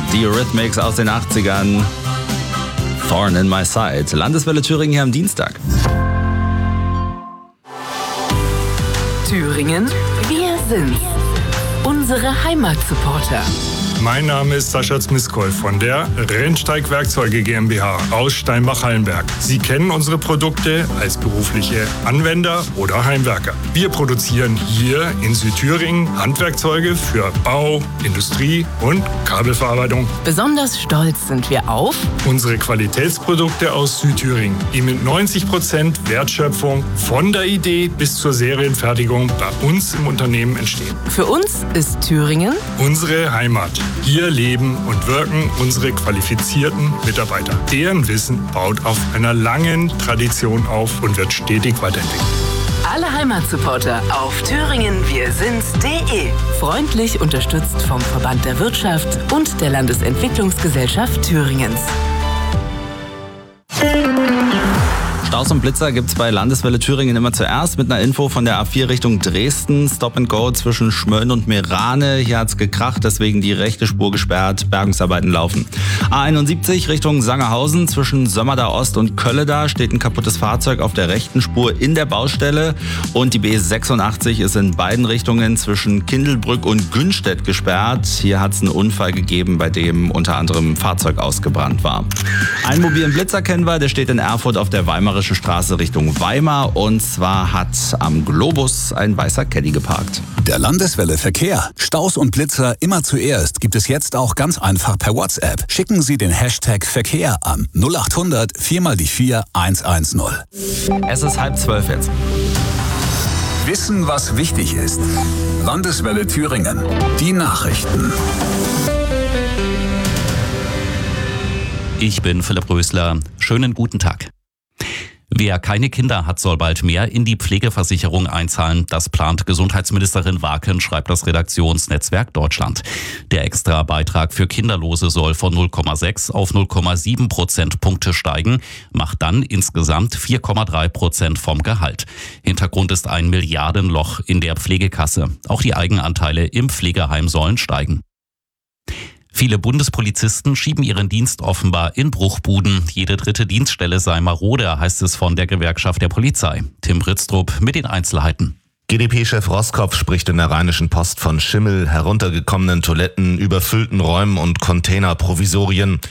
Die Eurythmics aus den 80ern. Thorn in my side. Landeswelle Thüringen hier am Dienstag. Thüringen, wir sind's. Unsere Heimatsupporter. Mein Name ist Sascha Zmiskol von der Rennsteig Werkzeuge GmbH aus Steinbach-Hallenberg. Sie kennen unsere Produkte als berufliche Anwender oder Heimwerker. Wir produzieren hier in Südthüringen Handwerkzeuge für Bau, Industrie und Kabelverarbeitung. Besonders stolz sind wir auf unsere Qualitätsprodukte aus Südthüringen, die mit 90% Wertschöpfung von der Idee bis zur Serienfertigung bei uns im Unternehmen entstehen. Für uns ist Thüringen unsere Heimat. Hier leben und wirken unsere qualifizierten Mitarbeiter. Deren Wissen baut auf einer langen Tradition auf und wird stetig weiterentwickelt. Alle Heimatsupporter auf thüringenwirsind's.de. Freundlich unterstützt vom Verband der Wirtschaft und der Landesentwicklungsgesellschaft Thüringens. Staus und Blitzer gibt's bei Landeswelle Thüringen immer zuerst mit einer Info von der A4 Richtung Dresden. Stop and Go zwischen Schmölln und Meerane. Hier hat's gekracht, deswegen die rechte Spur gesperrt. Bergungsarbeiten laufen. A71 Richtung Sangerhausen zwischen Sömmerda Ost und Kölleda steht ein kaputtes Fahrzeug auf der rechten Spur in der Baustelle. Und die B86 ist in beiden Richtungen zwischen Kindelbrück und Günstedt gesperrt. Hier hat's einen Unfall gegeben, bei dem unter anderem ein Fahrzeug ausgebrannt war. Einen mobilen Blitzer kennen wir, der steht in Erfurt auf der Weimarische Straße Richtung Weimar, und zwar hat am Globus ein weißer Caddy geparkt. Der Landeswelle Verkehr. Staus und Blitzer immer zuerst gibt es jetzt auch ganz einfach per WhatsApp. Schicken Sie den Hashtag Verkehr an 0800 4x4 110. Es ist 11:30 jetzt. Wissen, was wichtig ist. Landeswelle Thüringen. Die Nachrichten. Ich bin Philipp Rösler. Schönen guten Tag. Wer keine Kinder hat, soll bald mehr in die Pflegeversicherung einzahlen. Das plant Gesundheitsministerin Waken, schreibt das Redaktionsnetzwerk Deutschland. Der Extrabeitrag für Kinderlose soll von 0,6 auf 0,7 Prozentpunkte steigen, macht dann insgesamt 4,3% vom Gehalt. Hintergrund ist ein Milliardenloch in der Pflegekasse. Auch die Eigenanteile im Pflegeheim sollen steigen. Viele Bundespolizisten schieben ihren Dienst offenbar in Bruchbuden. Jede dritte Dienststelle sei marode, heißt es von der Gewerkschaft der Polizei. Tim Britztrup mit den Einzelheiten. GdP-Chef Roskopf spricht in der Rheinischen Post von Schimmel, heruntergekommenen Toiletten, überfüllten Räumen und Containerprovisorien.